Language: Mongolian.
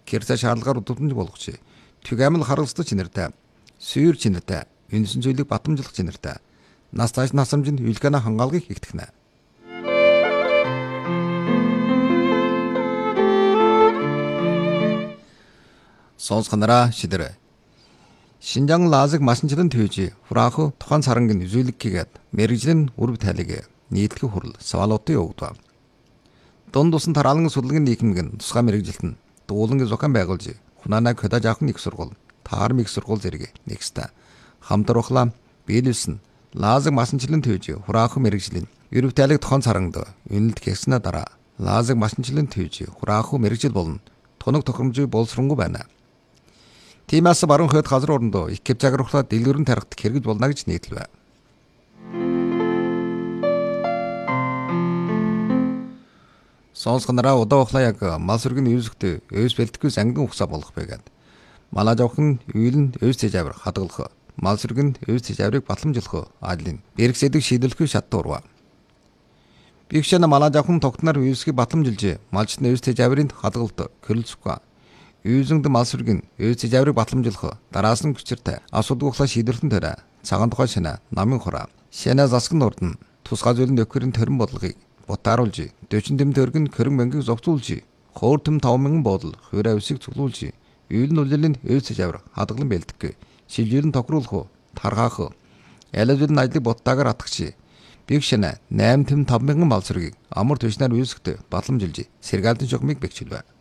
гэр зай шаардлагаар удамж болгоч. Түг амил харгалздаг чинэртэй, сүйр чинэртэй, үнсэн зүйлийг батамжлах чинэртэй. Нас цааш насамжинд үлгэнэ хангаалгыг игтгэнэ. Сонсгонараа шидэрэ. Шинжаан лазыг масанчлан төвж хураах тухайн сарангийн үзүүлэггээд мэрэгжлийн үрв тайлыг нийтлэх хурал савалуудын өгдөг. Дунд тусан тараалан судалгын нийгэмгэн тусгай мэрэгжилт нь дуулан зохион байгуулж хунаанаа хөдөө жаахан их сургууль, таарм их сургууль зэрэг нэгстэй хамтрахлаа биелүүлсэн лазыг масанчлан төвж хураах мэрэгжлийн үрв тайлыг тухайн сарангад үнэлт хийснээр дараа лазыг масанчлан төвж хураах мэрэгжил болон тунаг тохиромжийг боловсронгуй байна. Тиймээс баруун хойд газар орондоо их хэв загварлаа дэлгэрэн тарихт хэрэгж болно гэж нийтлэв. Сонсгонараа удаа ухлаа яг мал сүргийн үүсгт өөс бэлтгэж ангин ухсаа болох байгаад. Малаа жавхан үйл нь өөс тэжавар хадгалах, мал сүргэн өөс тэжаврыг батламжлах ажлын бэрхсэдэг шийдвэрлэхгүй шатуурва. Бигшэн малаа жавхан тогтноор үүсгийг батламжилж, малчны өөс тэжаврын хадгалт кэрлцгүй. Үйзэнд мал сүргэн өөс тэжаврыг батламжлах, дараас нь хүчиртэй асуудаг ухлаа шийдвэрлэн төрэ. Цагаан тухай шинэ намын хураа. Шинэ засгийн урд нь тусгай зүйлэн нөхөрийн төрөн бодлогыг бутааруулж, 40 тэм төгрөгийн хөрөнгө мөнгөийг зохицуулж, хоор тэм 5,000 бодол хувиа үсийг цуглуулж, үйл нь үлэлийн өөс тэжавар хадгалан бэлтгэх, шилжүүлэн тохируулах, тархаах, ялажлын ажлыг буттаагаар атгах. Биг шинэ 8 тэм 5,000 мал сүргийг амар түвшнээр үүсгэж батламжилж, сэргаалтын шугамыг бэхжилвэ.